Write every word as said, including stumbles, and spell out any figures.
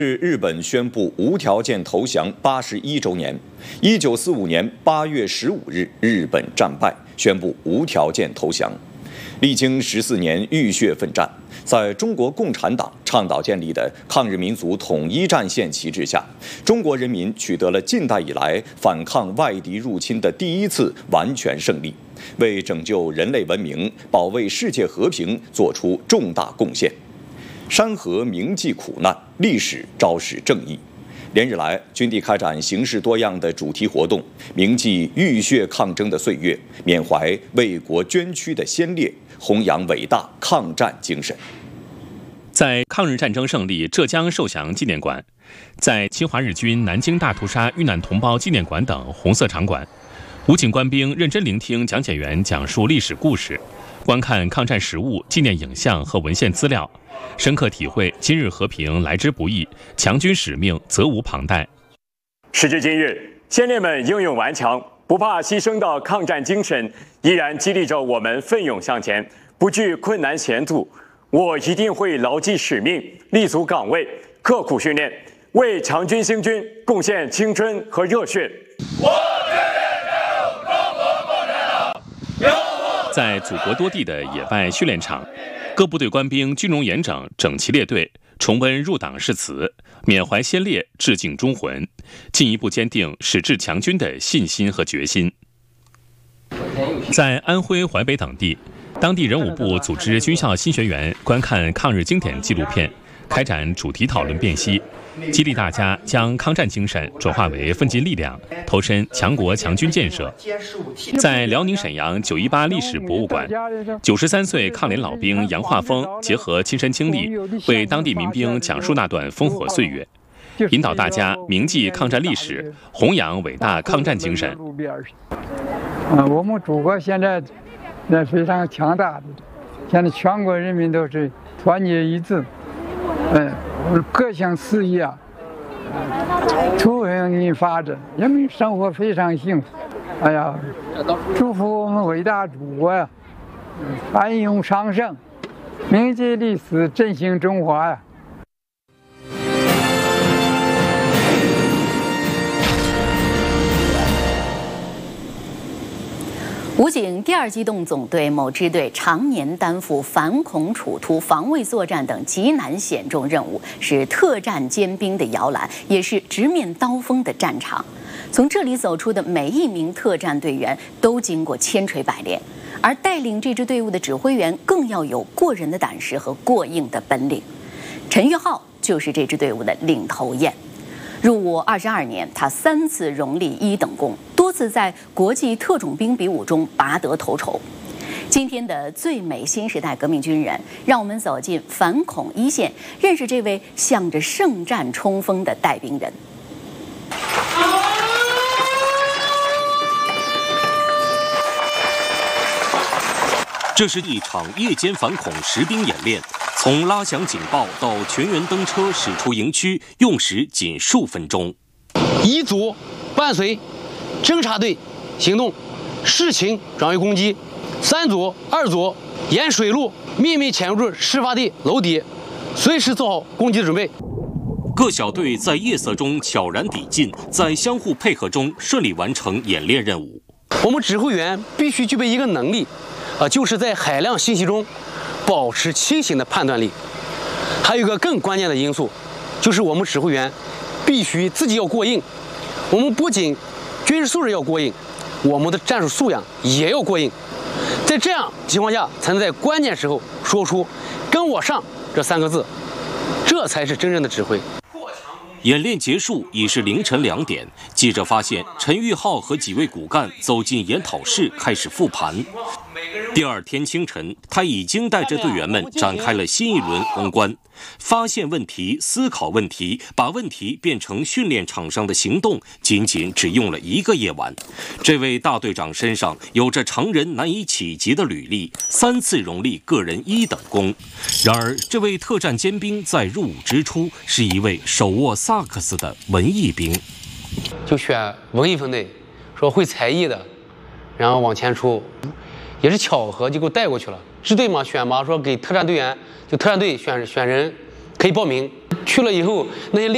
是日本宣布无条件投降八十一周年。一九四五年八月十五日，日本战败，宣布无条件投降。历经十四年浴血奋战，在中国共产党倡导建立的抗日民族统一战线旗帜下，中国人民取得了近代以来反抗外敌入侵的第一次完全胜利，为拯救人类文明、保卫世界和平作出重大贡献。山河铭记苦难，历史昭示正义。连日来，军地开展形式多样的主题活动，铭记浴血抗争的岁月，缅怀为国捐躯的先烈，弘扬伟大抗战精神。 在抗日战争胜利浙江受降纪念馆，在侵华日军南京大屠杀遇难同胞纪念馆等红色场馆，武警官兵认真聆听讲解员讲述历史故事，观看抗战实物纪念影像和文献资料，深刻体会今日和平来之不易，强军使命责无旁贷。 时至今日，先烈们英勇顽强、不怕牺牲的抗战精神，依然激励着我们奋勇向前，不惧困难险阻。我一定会牢记使命，立足岗位，刻苦训练，为强军兴军贡献青春和热血。我决定加入中国共产党！ 在祖国多地的野外训练场，各部队官兵军容严整，整齐列队，重温入党誓词，缅怀先烈，致敬忠魂，进一步坚定矢志强军的信心和决心。在安徽淮北等地，当地人武部组织军校新学员观看抗日经典纪录片，开展主题讨论辨析，激励大家将抗战精神转化为奋进力量，投身强国强军建设。在辽宁沈阳九一八历史博物馆，九十三岁抗联老兵杨化峰结合亲身经历，为当地民兵讲述那段烽火岁月，引导大家铭记抗战历史，弘扬伟大抗战精神。 啊，我们祖国现在那非常强大的，现在全国人民都是团结一致，嗯，各项事业啊，突飞发展，人民生活非常幸福。哎呀，祝福我们伟大祖国呀，繁荣昌盛，铭记历史，振兴中华呀。 武警第二机动总队某支队常年担负反恐处突、防卫作战等极难险重任务，是特战尖兵的摇篮，也是直面刀锋的战场。从这里走出的每一名特战队员都经过千锤百炼，而带领这支队伍的指挥员更要有过人的胆识和过硬的本领。陈玉浩就是这支队伍的领头雁。入伍二十二年，他三次荣立一等功，多次在国际特种兵比武中拔得头筹。今天的最美新时代革命军人，让我们走进反恐一线，认识这位向着圣战冲锋的带兵人。 这是一场夜间反恐实兵演练，从拉响警报到全员登车驶出营区，用时仅数分钟。 一组伴随侦察队行动，视情转为攻击；三组、二组沿水路秘密潜入事发地楼底，随时做好攻击的准备。 各小队在夜色中悄然抵近，在相互配合中顺利完成演练任务。 我们指挥员必须具备一个能力。啊，就是在海量信息中保持清醒的判断力。还有一个更关键的因素，就是我们指挥员必须自己要过硬。我们不仅军事素质要过硬，我们的战术素养也要过硬。在这样情况下，才能在关键时候说出“跟我上”这三个字，这才是真正的指挥。 演练结束已是凌晨两点，记者发现陈玉浩和几位骨干走进研讨室，开始复盘。第二天清晨，他已经带着队员们展开了新一轮攻关，发现问题、思考问题，把问题变成训练场上的行动，仅仅只用了一个夜晚。这位大队长身上有着常人难以企及的履历，三次荣立个人一等功。然而，这位特战尖兵在入伍之初是一位手握萨克斯的文艺兵， 就选文艺分队，说会才艺的，然后往前出。也是巧合，就给我带过去了。支队嘛，选拔说给特战队员，就特战队选选人可以报名。去了以后，那些